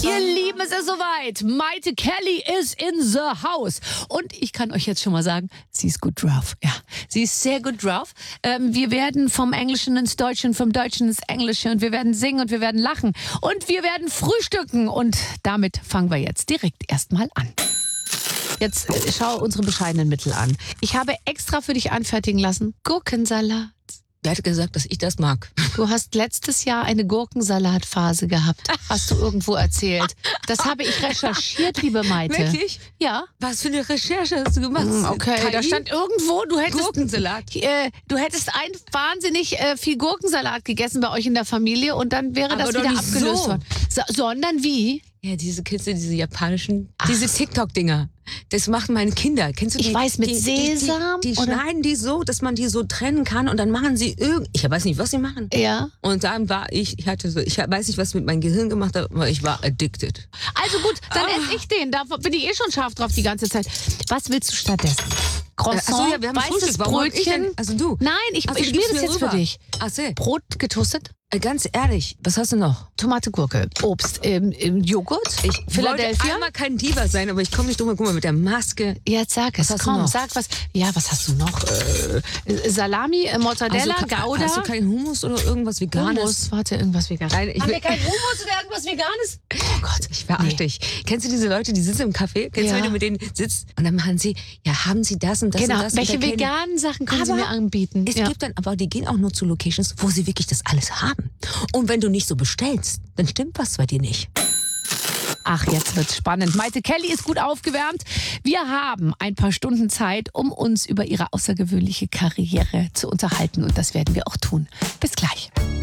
Ihr Lieben, es ist soweit. Maite Kelly is in the house. Und ich kann euch jetzt schon mal sagen, sie ist gut drauf. Ja, sie ist sehr gut drauf. Wir werden vom Englischen ins Deutsche und vom Deutschen ins Englische und wir werden singen und wir werden lachen und wir werden frühstücken. Und damit fangen wir jetzt direkt erstmal an. Jetzt schau unsere bescheidenen Mittel an. Ich habe extra für dich anfertigen lassen Gurkensalat. Wer hat gesagt, dass ich das mag? Du hast letztes Jahr eine Gurkensalatphase gehabt. Hast du irgendwo erzählt. Das habe ich recherchiert, liebe Maite. Wirklich? Ja. Was für eine Recherche hast du gemacht? Okay, KI? da stand irgendwo, du hättest Gurkensalat. Du hättest wahnsinnig viel Gurkensalat gegessen bei euch in der Familie und dann wäre Aber das doch wieder nicht abgelöst so. worden. Sondern wie? Ja, diese Kids, diese japanischen, diese TikTok-Dinger. Das machen meine Kinder. Kennst du die? Ich weiß, mit Sesam, Die oder? schneiden die so, dass man die so trennen kann und dann machen sie ich weiß nicht, was sie machen. Ja. Und dann war ich weiß nicht, was mit meinem Gehirn gemacht hat, aber ich war addicted. Also gut, dann esse ich den. Da bin ich eh schon scharf drauf die ganze Zeit. Was willst du stattdessen? Croissant, Ach so, ja, wir haben weißes Frühstück. Warum hab ich Brötchen. denn? Also du. Nein, ich Ach so, du spiele gibst das mir jetzt für rüber. dich. Ach so. Brot getoastet, Ganz ehrlich, was hast du noch? Tomate, Gurke, Obst, Joghurt, Ich wollte Philadelphia. einmal kein Diva sein, aber ich komme nicht drum. Guck mal, mit der Maske. Jetzt sag es, hast du komm, noch? sag was. Ja, was hast du noch? Salami, Mozzarella, Gouda. Hast du keinen Hummus oder irgendwas Veganes? Hummus, warte, irgendwas Veganes. Nein, ich Haben will- wir keinen Hummus oder irgendwas Veganes? Oh Gott, Ich verarsche dich. Kennst du diese Leute, die sitzen im Café? Kennst du, Ja. wenn du mit denen sitzt? Und dann machen sie, ja, haben sie das und das Genau, und das. welche und da kennen- veganen Sachen können Sie Aber mir anbieten? Es Ja. gibt dann aber, die gehen auch nur zu Locations, wo sie wirklich das alles haben. Und wenn du nicht so bestellst, dann stimmt was bei dir nicht. Ach, jetzt wird's spannend. Maite Kelly ist gut aufgewärmt. Wir haben ein paar Stunden Zeit, um uns über ihre außergewöhnliche Karriere zu unterhalten. Und das werden wir auch tun. Bis gleich.